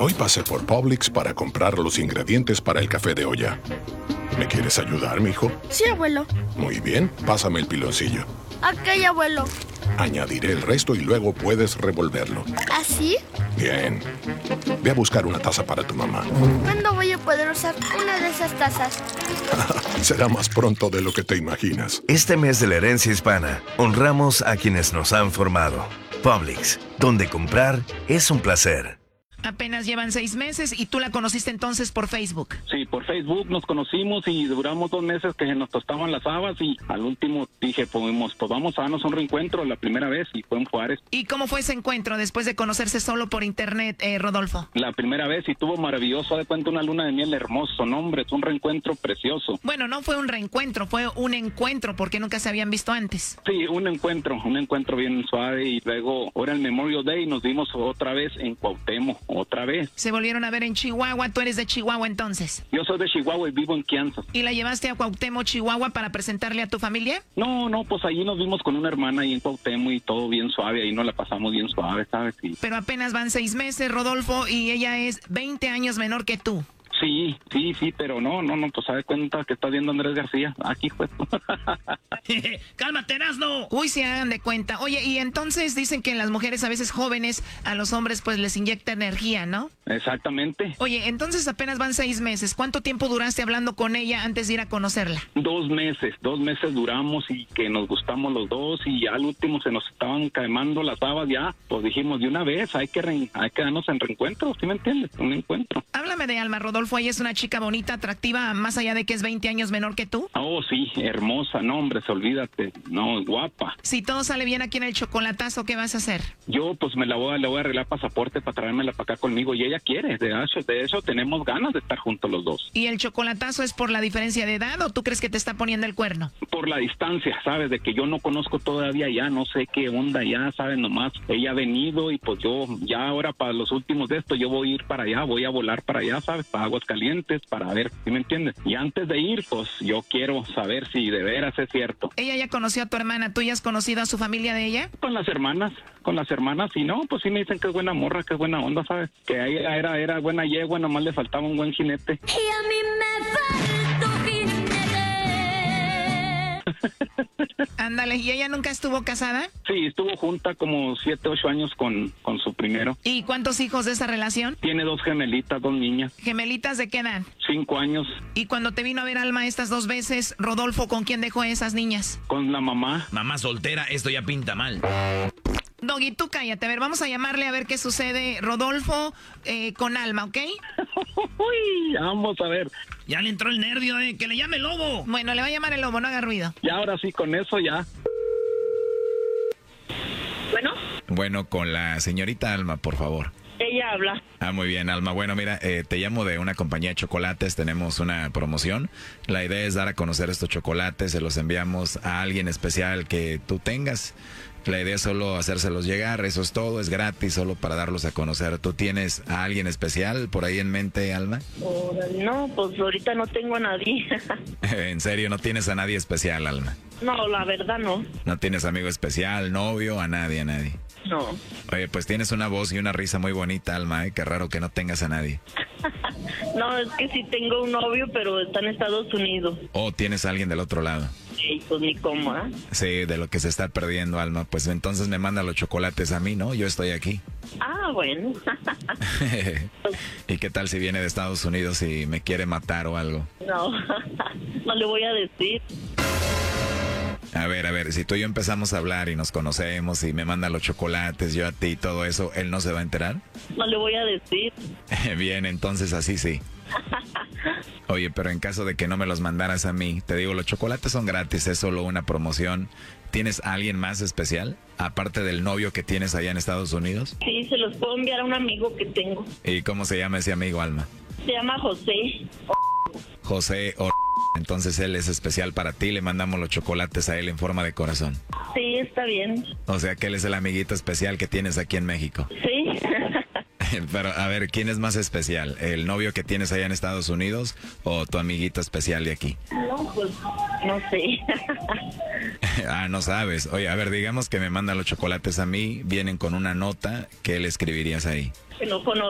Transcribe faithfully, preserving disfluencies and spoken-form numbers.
Hoy pasé por Publix para comprar los ingredientes para el café de olla. ¿Me quieres ayudar, mijo? Sí, abuelo. Muy bien, pásame el piloncillo. Ok, abuelo. Añadiré el resto y luego puedes revolverlo. ¿Así? Bien. Ve a buscar una taza para tu mamá. ¿Cuándo voy a poder usar una de esas tazas? Será más pronto de lo que te imaginas. Este mes de la herencia hispana, honramos a quienes nos han formado. Publix, donde comprar es un placer. Apenas llevan seis meses y tú la conociste entonces por Facebook. Sí, por Facebook nos conocimos y duramos dos meses que nos tostaban las habas y al último dije, pues, pues vamos a darnos un reencuentro la primera vez y fue en Juárez. ¿Y cómo fue ese encuentro después de conocerse solo por internet, eh, Rodolfo? La primera vez y tuvo maravilloso, de cuenta una luna de miel hermoso, no hombre, es un reencuentro precioso. Bueno, no fue un reencuentro, fue un encuentro porque nunca se habían visto antes. Sí, un encuentro, un encuentro bien suave y luego ahora el Memorial Day nos vimos otra vez en Cuauhtémoc. Otra vez. Se volvieron a ver en Chihuahua. ¿Tú eres de Chihuahua entonces? Yo soy de Chihuahua y vivo en Kansas. ¿Y la llevaste a Cuauhtémoc, Chihuahua para presentarle a tu familia? No, no, pues allí nos vimos con una hermana ahí en Cuauhtémoc y todo bien suave. Ahí nos la pasamos bien suave, ¿sabes? Sí. Pero apenas van seis meses, Rodolfo, y ella es veinte años menor que tú. Sí, sí, sí, pero no, no, no, pues sabe cuenta que está viendo Andrés García. Aquí fue. ¡Cálmate, Erasno! Uy, se hagan de cuenta. Oye, y entonces dicen que las mujeres a veces jóvenes, a los hombres pues les inyecta energía, ¿no? Exactamente. Oye, entonces apenas van seis meses. ¿Cuánto tiempo duraste hablando con ella antes de ir a conocerla? Dos meses, dos meses duramos y que nos gustamos los dos y ya al último se nos estaban quemando las habas ya. Pues dijimos de una vez, hay que, re hay que darnos en reencuentro, ¿sí me entiendes? Un encuentro. Háblame de Alma, Rodolfo. Ella es una chica bonita, atractiva, más allá de que es veinte años menor que tú. Oh, sí, hermosa, no, hombre, se olvídate, no, guapa. Si todo sale bien aquí en el chocolatazo, ¿qué vas a hacer? Yo, pues, me la voy, le voy a arreglar pasaporte para traérmela para acá conmigo y ella quiere, de eso, de eso tenemos ganas de estar juntos los dos. ¿Y el chocolatazo es por la diferencia de edad o tú crees que te está poniendo el cuerno? Por la distancia, ¿sabes? De que yo no conozco todavía ya, no sé qué onda ya, ¿sabes? Nomás ella ha venido y pues yo, ya ahora para los últimos de esto, yo voy a ir para allá, voy a volar para allá, ¿sabes? Para Aguascalientes, para ver, ¿sí me entiendes? Y antes de ir, pues yo quiero saber si de veras es cierto. Ella ya conoció a tu hermana, ¿tú ya has conocido a su familia de ella? Con las hermanas, con las hermanas, y no, pues sí me dicen que es buena morra, que es buena onda, ¿sabes? Que ella era, era buena yegua, nomás le faltaba un buen jinete. Y a mí me falta jinete. Ándale, ¿y ella nunca estuvo casada? Sí, estuvo junta como siete, ocho años con, con su primero. ¿Y cuántos hijos de esa relación? Tiene dos gemelitas, dos niñas. ¿Gemelitas de qué edad? Cinco años. ¿Y cuando te vino a ver Alma estas dos veces, Rodolfo, con quién dejó esas niñas? Con la mamá. Mamá soltera, esto ya pinta mal. Doggy, tú cállate. A ver, vamos a llamarle a ver qué sucede, Rodolfo, eh, con Alma, ¿ok? Uy, vamos a ver. Ya le entró el nervio, eh. Que le llame el lobo. Bueno, le va a llamar el lobo, no haga ruido. Ya ahora sí, con eso ya. Bueno. Bueno, con la señorita Alma, por favor. Ella habla. Ah, muy bien, Alma. Bueno, mira, eh, te llamo de una compañía de chocolates. Tenemos una promoción. La idea es dar a conocer estos chocolates. Se los enviamos a alguien especial que tú tengas. La idea es solo hacérselos llegar. Eso es todo. Es gratis, solo para darlos a conocer. ¿Tú tienes a alguien especial por ahí en mente, Alma? Oh, no, pues ahorita no tengo a nadie. ¿En serio? ¿No tienes a nadie especial, Alma? No, la verdad no. ¿No tienes amigo especial, novio, a nadie, a nadie? No. Oye, pues tienes una voz y una risa muy bonita, Alma, ¿eh? Qué raro que no tengas a nadie. No, es que sí tengo un novio, pero está en Estados Unidos. ¿O tienes a alguien del otro lado? Sí, pues ni cómo, ¿eh? Sí, de lo que se está perdiendo, Alma. Pues entonces me manda los chocolates a mí, ¿no? Yo estoy aquí. Ah, bueno. ¿Y qué tal si viene de Estados Unidos y me quiere matar o algo? No, no le voy a decir. A ver, a ver, si tú y yo empezamos a hablar y nos conocemos y me manda los chocolates, yo a ti y todo eso, ¿él no se va a enterar? No le voy a decir. Bien, entonces así sí. Oye, pero en caso de que no me los mandaras a mí, te digo, los chocolates son gratis, es solo una promoción. ¿Tienes a alguien más especial, aparte del novio que tienes allá en Estados Unidos? Sí, se los puedo enviar a un amigo que tengo. ¿Y cómo se llama ese amigo, Alma? Se llama José. José o... Entonces él es especial para ti, le mandamos los chocolates a él en forma de corazón. Sí, está bien. O sea que él es el amiguito especial que tienes aquí en México. Sí. Pero a ver, ¿quién es más especial? ¿El novio que tienes allá en Estados Unidos o tu amiguito especial de aquí? No, pues no sé. Ah, no sabes. Oye, a ver, digamos que me mandan los chocolates a mí, vienen con una nota, ¿qué le escribirías ahí? Que no conozco.